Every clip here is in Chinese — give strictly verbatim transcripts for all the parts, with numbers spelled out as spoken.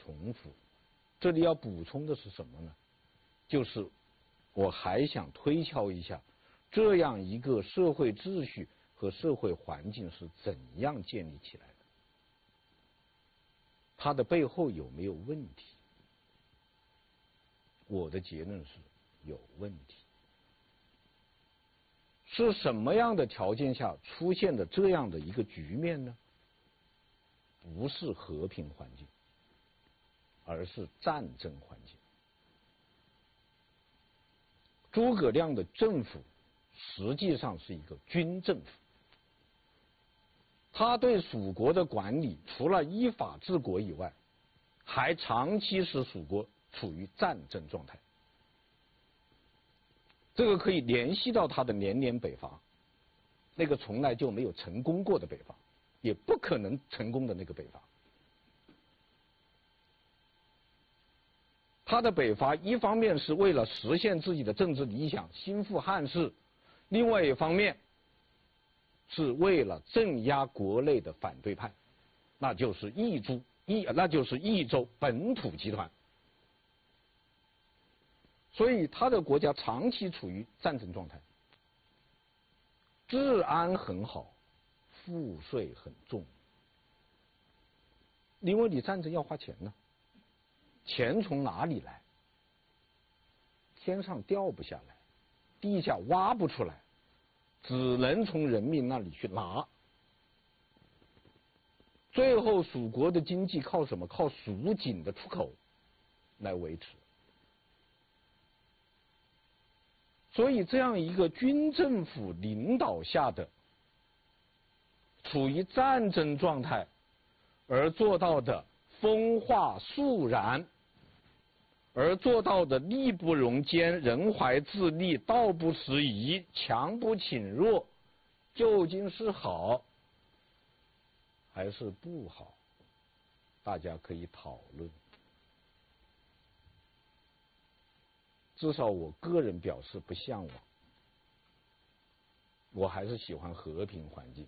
重复。这里要补充的是什么呢？就是我还想推敲一下，这样一个社会秩序和社会环境是怎样建立起来的？它的背后有没有问题？我的结论是有问题。是什么样的条件下出现的这样的一个局面呢？不是和平环境，而是战争环境。诸葛亮的政府实际上是一个军政府，他对蜀国的管理除了依法治国以外，还长期使蜀国处于战争状态。这个可以联系到他的连年北伐，那个从来就没有成功过的北伐，也不可能成功的那个北伐。他的北伐一方面是为了实现自己的政治理想，兴复汉室，另外一方面是为了镇压国内的反对派，那就是益州益那就是益州本土集团。所以他的国家长期处于战争状态，治安很好，赋税很重。因为你战争要花钱呢，钱从哪里来？天上掉不下来，地下挖不出来，只能从人民那里去拿。最后蜀国的经济靠什么？靠蜀锦的出口来维持。所以这样一个军政府领导下的处于战争状态而做到的风化肃然，而做到的力不容奸，人怀自立，道不拾遗，强不侵弱，究竟是好还是不好？大家可以讨论。至少我个人表示不向往，我还是喜欢和平环境。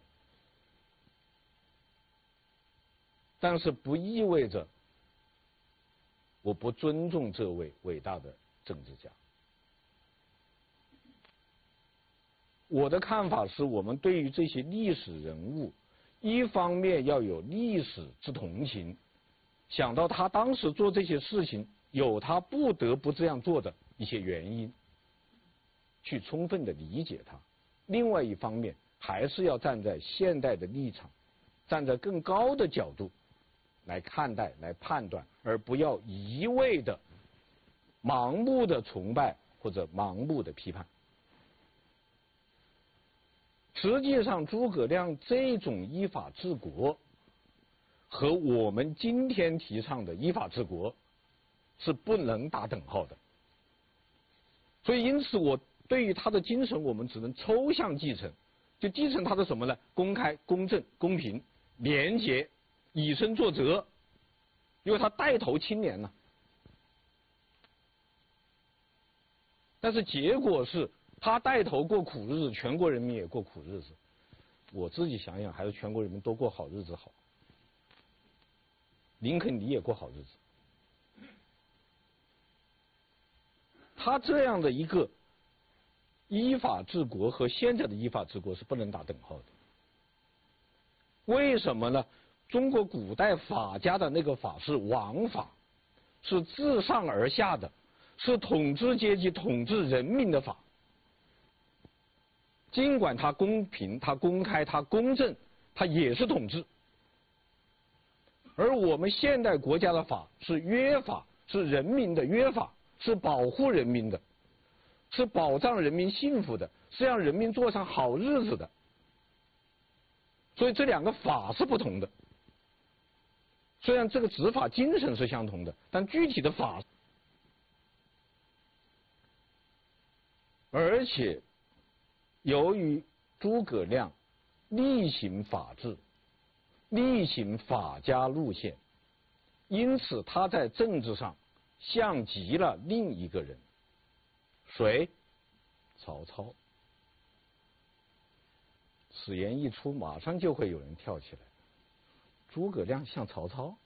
但是不意味着我不尊重这位伟大的政治家。我的看法是，我们对于这些历史人物，一方面要有历史之同情，想到他当时做这些事情有他不得不这样做的一些原因，去充分的理解他。另外一方面，还是要站在现代的立场，站在更高的角度来看待、来判断，而不要一味的盲目的崇拜或者盲目的批判。实际上，诸葛亮这种依法治国和我们今天提倡的依法治国是不能打等号的。所以因此我对于他的精神我们只能抽象继承，就继承他的什么呢？公开、公正、公平、廉洁，以身作则，因为他带头清廉呢。但是结果是他带头过苦日子，全国人民也过苦日子。我自己想想，还是全国人民都过好日子好。林肯你也过好日子。他这样的一个依法治国和现在的依法治国是不能打等号的。为什么呢？中国古代法家的那个法是王法，是自上而下的，是统治阶级统治人民的法。尽管它公平、它公开、它公正，它也是统治。而我们现代国家的法是约法，是人民的约法，是保护人民的，是保障人民幸福的，是让人民过上好日子的。所以这两个法是不同的。虽然这个执法精神是相同的，但具体的法，而且由于诸葛亮力行法治，力行法家路线，因此他在政治上像极了另一个人，谁？曹操。此言一出，马上就会有人跳起来。诸葛亮像曹操？